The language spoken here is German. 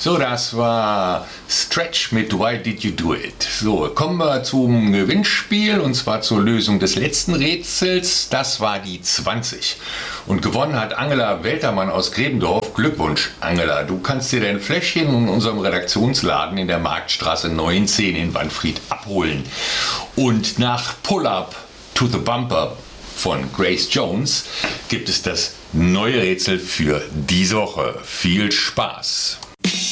So, das war Stretch mit Why Did You Do It? So, kommen wir zum Gewinnspiel und zwar zur Lösung des letzten Rätsels. Das war die 20. Und gewonnen hat Angela Weltermann aus Grebendorf. Glückwunsch, Angela. Du kannst dir dein Fläschchen in unserem Redaktionsladen in der Marktstraße 19 in Wanfried abholen. Und nach Pull Up to the Bumper von Grace Jones gibt es das neue Rätsel für diese Woche. Viel Spaß!